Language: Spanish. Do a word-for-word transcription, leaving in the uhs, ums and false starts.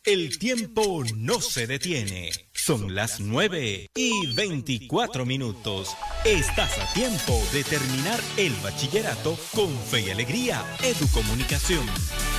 El tiempo no se detiene. Son las nueve y veinticuatro minutos. Estás a tiempo de terminar el bachillerato con fe y alegría. Educomunicación.